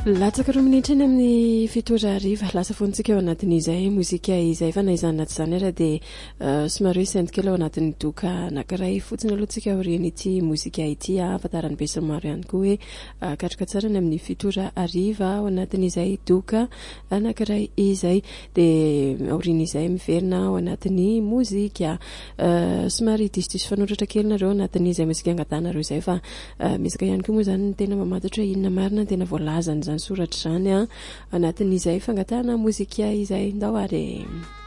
Latsaka 2 minitra eny amin'ny 7:00 lasa fontsika eo anatin'izay mozika izay fa naizana tsany ara dia somary sentkelo ao anatin'ny doka anankiray fotsiny aloha tsika aorian'ity mozika ity ahafantarany be sy maro ihany koa hoe katroka tsara ny amin'ny 7:00 ao anatin'izay doka anankiray izay dia aorian'izay miverina ao anatin'ny mozika somary disodisy fanoratra kely nareo anatin'izay mozika angadanareo izay fa misika ihany koa moa zany ny tena mamatatra hoe inona marina tena voalazany zany soratra zany anatin'izay fangatahana mozika izay ndao ary